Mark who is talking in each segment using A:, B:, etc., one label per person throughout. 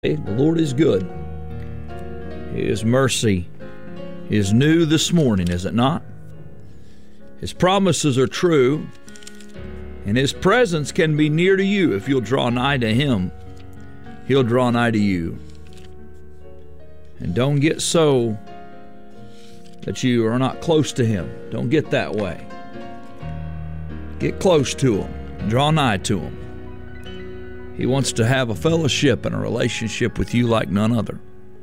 A: The Lord is good. His mercy is new this morning, is it not? His promises are true, and His presence can be near to you. If you'll draw nigh to Him, He'll draw nigh to you. And don't get so that you are not close to Him. Don't get that way. Get close to Him. Draw nigh to Him. He wants to have a fellowship and a relationship with you like none other.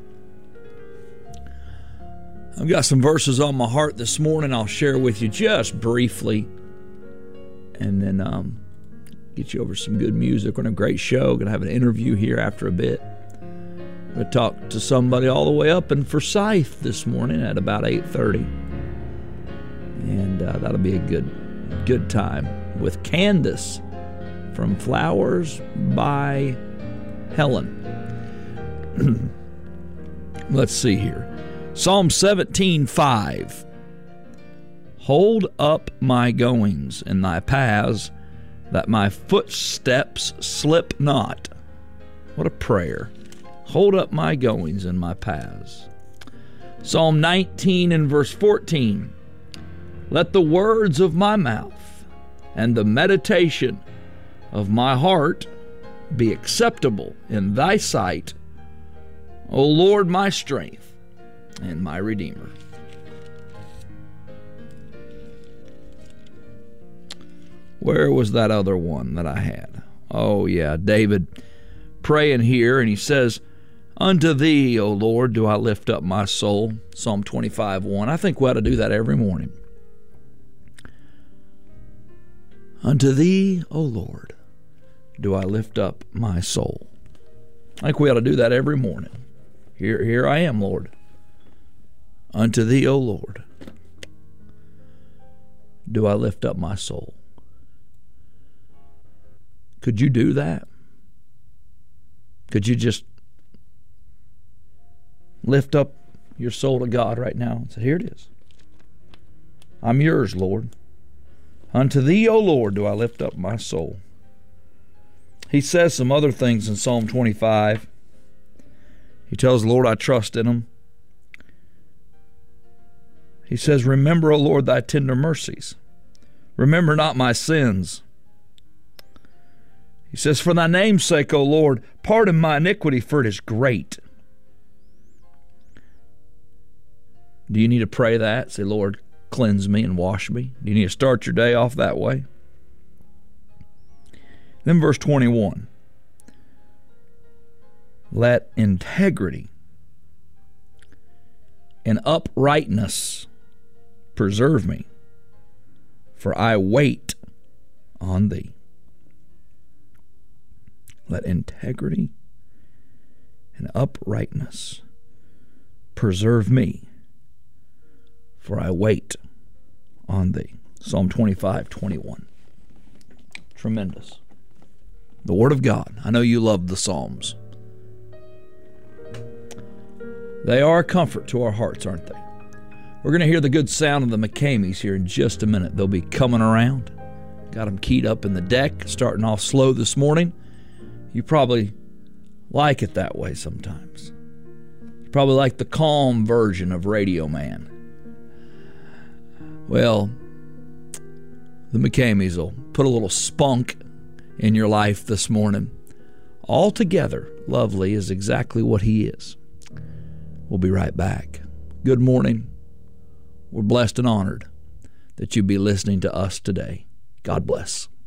A: I've got some verses on my heart this morning I'll share with you just briefly, and then get you over some good music. We're in a great show. Going to have an interview here after a bit. I'm going to talk to somebody all the way up in Forsyth this morning at about 8:30, and that'll be a good time with Candace from Flowers by Helen. Let's see here. Psalm 17:5. Hold up my goings in thy paths, that my footsteps slip not. What a prayer. Hold up my goings in my paths. Psalm 19 and verse 14. Let the words of my mouth and the meditation of my heart be acceptable in thy sight, O Lord, my strength and my Redeemer. Where was that other one that I had? Oh yeah, David praying here, and he says, unto thee, O Lord, do I lift up my soul. Psalm 25:1. I think we ought to do that every morning. Unto thee, O Lord, do I lift up my soul. I think we ought to do that every morning. Here I am, Lord. Unto thee, O Lord, do I lift up my soul. Could you do that? Could you just lift up your soul to God right now and say, here it is. I'm yours, Lord. Unto thee, O Lord, do I lift up my soul. He says some other things in Psalm 25. He tells the Lord, I trust in Him. He says, remember, O Lord, thy tender mercies. Remember not my sins. He says, for thy name's sake, O Lord, pardon my iniquity, for it is great. Do you need to pray that? Say, Lord, cleanse me and wash me. Do you need to start your day off that way? Then verse 21. Let integrity and uprightness preserve me, for I wait on thee. Let integrity and uprightness preserve me, for I wait on thee. Psalm 25:21. Tremendous. The Word of God. I know you love the Psalms. They are a comfort to our hearts, aren't they? We're going to hear the good sound of the McCameys here in just a minute. They'll be coming around. Got them keyed up in the deck, starting off slow this morning. You probably like it that way sometimes. You probably like the calm version of Radio Man. Well, the McCameys will put a little spunk in your life this morning. Altogether lovely is exactly what he is. We'll be right back. Good morning. We're blessed and honored that you be listening to us today. God bless.